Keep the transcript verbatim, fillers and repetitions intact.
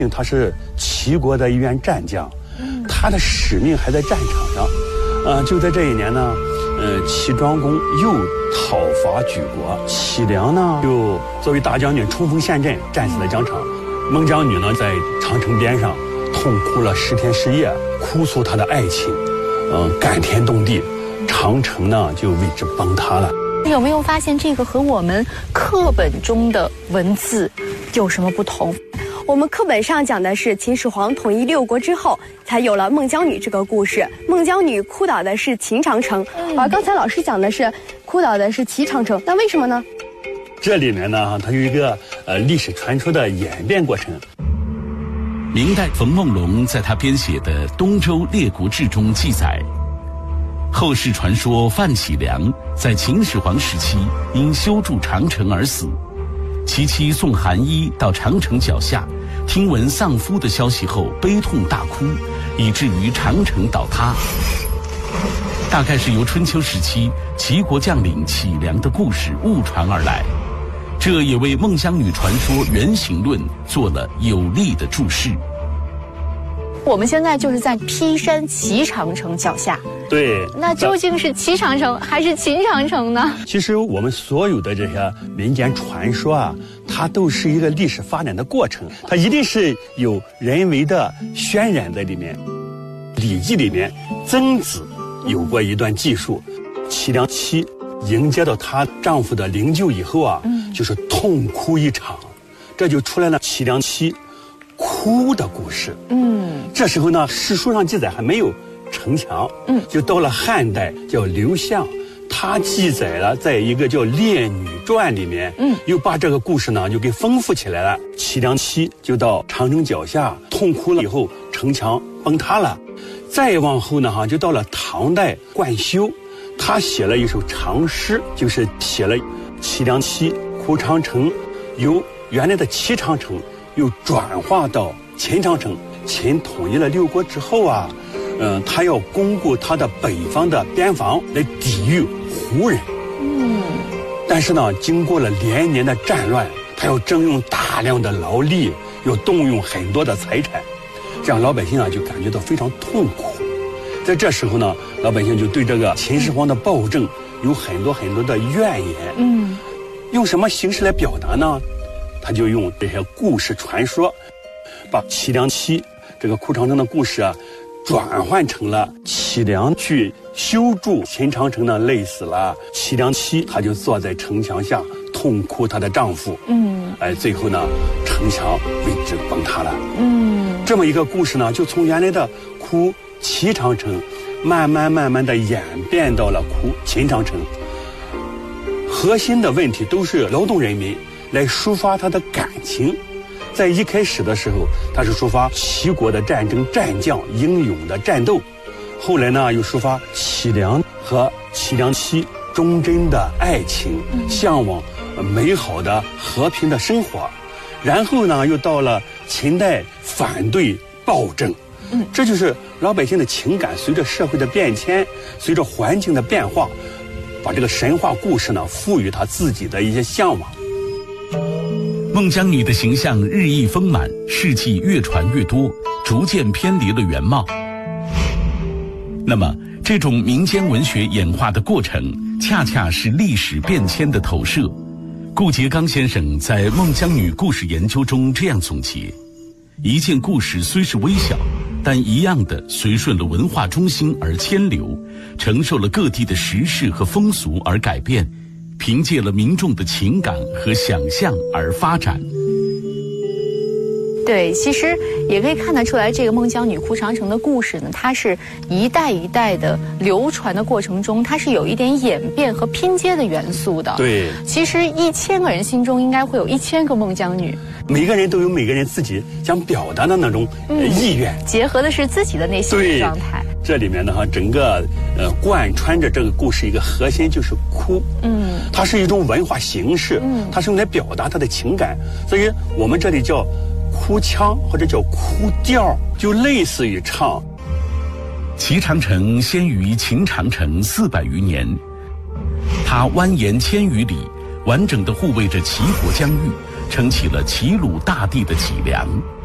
他是齐国的一员战将，他的使命还在战场上。呃，就在这一年呢，呃，齐庄公又讨伐举国，齐梁呢就作为大将军冲锋陷阵，战死在疆场。孟姜女呢在长城边上痛哭了十天十夜，哭诉她的爱情，嗯、呃，感天动地，长城呢就为之崩塌了。 有没有发现这个和我们课本中的文字有什么不同？ 我们课本上讲的是秦始皇统一六国之后，才有了孟姜女这个故事。孟姜女哭倒的是秦长城，嗯、而刚才老师讲的是哭倒的是齐长城，那为什么呢？ 这里面呢，它有一个呃历史传说的演变过程。 明代冯梦龙在他编写的《东周列国志》中记载，后世传说范启良在秦始皇时期因修筑长城而死，其妻宋寒衣到长城脚下，听闻丧夫的消息后悲痛大哭，以至于长城倒塌。大概是由春秋时期齐国将领启良的故事误传而来，这也为孟姜女传说原型论做了有力的注释。 我们现在就是在披山齐长城脚下， 对， 那究竟是齐长城还是秦长城呢？ 其实我们所有的这些民间传说啊，它都是一个历史发展的过程，它一定是有人为的渲染在里面。《礼记》里面，曾子有过一段记述，齐梁妻迎接到她丈夫的灵柩以后啊，嗯、就是痛哭一场，这就出来了齐梁妻哭的故事。嗯，这时候呢，史书上记载还没有城墙，嗯，就到了汉代，叫刘向，他记载了在一个叫《列女传》里面，嗯，又把这个故事呢就给丰富起来了。齐梁妻就到长城脚下痛哭了以后，城墙崩塌了。再往后呢，哈，就到了唐代冠休，他写了一首长诗，就是写了齐梁妻哭长城，由原来的齐长城又转化到秦长城。秦统一了六国之后啊，嗯、呃，他要巩固他的北方的边防来抵御胡人。嗯，但是呢，经过了连年的战乱，他要征用大量的劳力，要动用很多的财产，这样老百姓啊就感觉到非常痛苦。在这时候呢，老百姓就对这个秦始皇的暴政有很多很多的怨言。嗯，用什么形式来表达呢？他就用这些故事传说，把齐梁妻这个哭长城的故事啊，转换成了齐梁去修筑秦长城呢，累死了。齐梁妻她就坐在城墙下痛哭她的丈夫。嗯，哎，最后呢，城墙为之崩塌了。嗯，这么一个故事呢，就从原来的哭齐长城，慢慢慢慢的演变到了哭秦长城。核心的问题都是劳动人民来抒发他的感情。在一开始的时候，他是抒发齐国的战争战将英勇的战斗，后来呢又抒发齐梁和齐梁妻忠贞的爱情，向往美好的和平的生活，然后呢又到了秦代反对暴政。嗯，这就是老百姓的情感随着社会的变迁，随着环境的变化，把这个神话故事呢赋予他自己的一些向往。 孟姜女的形象日益丰满，事迹越传越多，逐渐偏离了原貌。那么这种民间文学演化的过程，恰恰是历史变迁的投射。顾颉刚先生在《孟姜女故事研究》中这样总结：一件故事虽是微小，但一样的随顺了文化中心而迁流，承受了各地的时事和风俗而改变，凭借了民众的情感和想象而发展。 对，其实也可以看得出来，这个孟姜女哭长城的故事呢，它是一代一代的流传的过程中，它是有一点演变和拼接的元素的。 对， 其实一千个人心中应该会有一千个孟姜女， 每个人都有每个人自己想表达的那种、呃嗯、意愿， 结合的是自己的内心的状态。 这里面呢，哈，整个呃贯穿着这个故事一个核心就是哭。嗯，它是一种文化形式，嗯，它是用来表达他的情感，所以我们这里叫哭腔或者叫哭调，就类似于唱。 齐长城先于秦长城四百余年，它蜿蜒千余里，完整地护卫着齐国疆域，撑起了齐鲁大地的脊梁。